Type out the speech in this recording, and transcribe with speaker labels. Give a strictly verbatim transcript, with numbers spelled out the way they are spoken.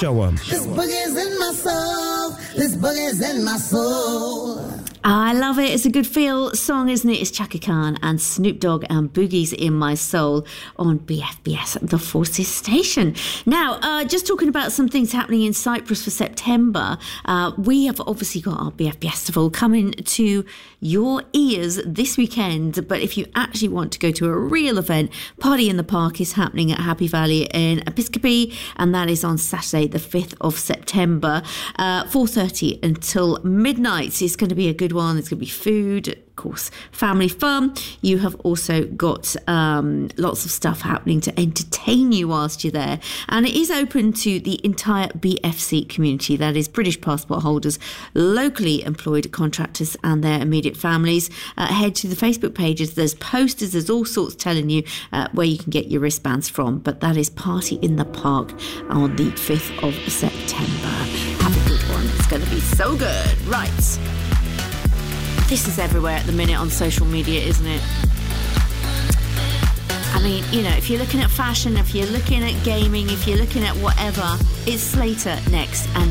Speaker 1: show 'em.
Speaker 2: This boogie's in my soul. This boogie's in my soul.
Speaker 3: I love it. It's a good feel song, isn't it? It's Chaka Khan and Snoop Dogg and Boogie's in My Soul on B F B S, the Forces Station. Now, uh, just talking about some things happening in Cyprus for September. Uh, we have obviously got our B F B S Festival coming to your ears this weekend. But if you actually want to go to a real event, Party in the Park is happening at Happy Valley in Episcopi, and that is on Saturday, the fifth of September, uh, four thirty until midnight. It's going to be a good one. There's going to be food, of course, family fun. You have also got um, lots of stuff happening to entertain you whilst you're there. And it is open to the entire B F C community. That is British passport holders, locally employed contractors and their immediate families. Uh, head to the Facebook pages. There's posters. There's all sorts telling you uh, where you can get your wristbands from. But that is Party in the Park on the fifth of September. Have a good one. It's going to be so good. Right. This is everywhere at the minute on social media, isn't it? I mean, you know, if you're looking at fashion, if you're looking at gaming, if you're looking at whatever, it's Slater next and